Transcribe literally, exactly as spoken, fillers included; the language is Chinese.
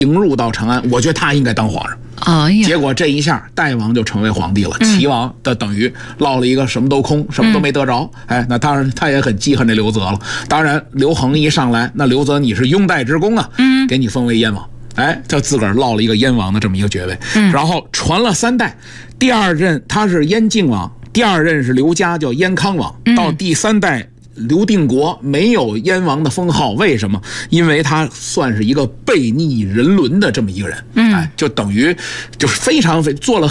迎入到长安，我觉得他应该当皇上。 哎呀， 结果这一下，代王就成为皇帝了，齐王的等于落了一个什么都空，什么都没得着。哎，那当然他也很记恨这刘泽了。当然，刘恒一上来，那刘泽你是拥戴之功啊，嗯，给你封为燕王。哎，他自个儿落了一个燕王的这么一个爵位。嗯，然后传了三代，第二任他是燕靖王，第二任是刘家叫燕康王，到第三代。刘定国没有燕王的封号，为什么？因为他算是一个悖逆人伦的这么一个人，哎，就等于就是非常做了